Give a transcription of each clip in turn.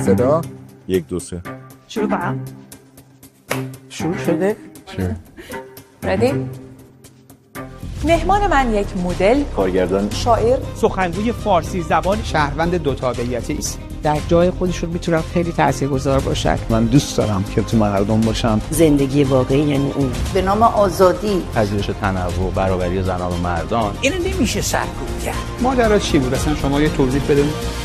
صدا 1 2 3 شروع کنم. شروع شده؟ ردی؟ مهمان من یک مدل، کارگردان، شاعر، سخنگوی فارسی زبان، شهروند دو تابعیتی است. در جای خودشون میتونن خیلی تاثیرگذار باشن. من دوست دارم که تو مردم باشم. زندگی واقعی یعنی اون به نام آزادی، پذیرش تنوع، برابری زنان و مردان. اینو نمیشه سرکوب کرد. ماجرا چی بود اصلا؟ شما یه توضیح بده.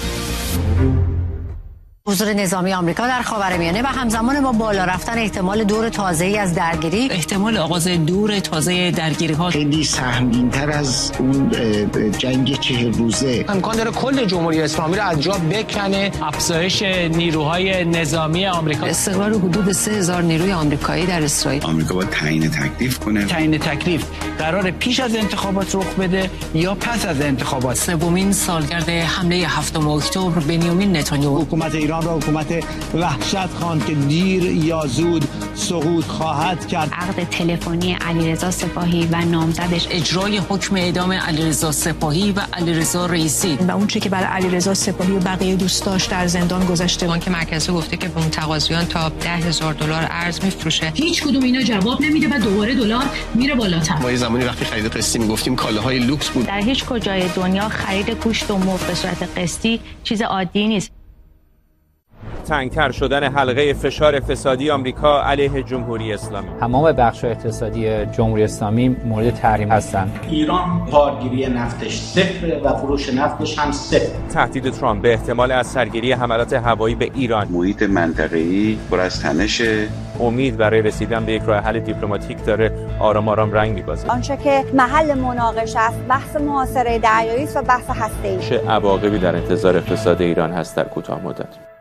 حضور نظامی آمریکا در خاورمیانه و همزمان با بالا رفتن احتمال دور تازه‌ای از درگیری، احتمال آغاز دور تازه درگیری‌ها خیلی سهمگین‌تر از اون جنگ 40 روزه. امکان داره کل جمهوری اسلامی رو از جا بکنه. افزایش نیروهای نظامی آمریکا، استقرار حدود 3000 نیروی آمریکایی در اسرائیل. آمریکا باید تعیین تکلیف کنه. تعیین تکلیف قرار پیش از انتخابات رخ بده یا پس از انتخابات. سومین سالگرد حمله 7 اکتبر بنیامین نتانیاهو حکومت ایران را حکومت وحشت خواند که دیر یا زود سقوط خواهد کرد. عقد تلفنی علیرضا سپاهی و نامزدش، اجرای حکم اعدام علیرضا سپاهی و علیرضا رئیسی و اون چه که برای علیرضا سپاهی و بقیه دوستاش در زندان گذشته. بانک مرکزی گفته که به متقاضیان تا $10,000 ارز میفروشه. هیچ کدوم اینا جواب نمیده و دوباره دلار میره بالاتر. ما یه زمانی وقتی خرید قسطی میگفتیم کالاهای لوکس بود. در هیچ کجای دنیا خرید گوشت و مرغ به صورت قسطی چیز عادی نیست. تنگ‌تر شدن حلقه فشار اقتصادی آمریکا علیه جمهوری اسلامی. تمام بخش‌های اقتصادی جمهوری اسلامی مورد تحریم هستند. ایران بارگیری نفتش صفر و فروش نفتش هم صفر. تهدید ترامپ به احتمال از سرگیری حملات هوایی به ایران. محیط منطقه‌ای پر از تنشه. امید برای رسیدن به یک راه حل دیپلماتیک داره آرام آرام رنگ می‌بازه. آنچه که محل مناقشه است بحث محاصره دریایی است و بحث هسته‌ای. چه عواقبی در انتظار اقتصاد ایران هست در کوتاه مدت؟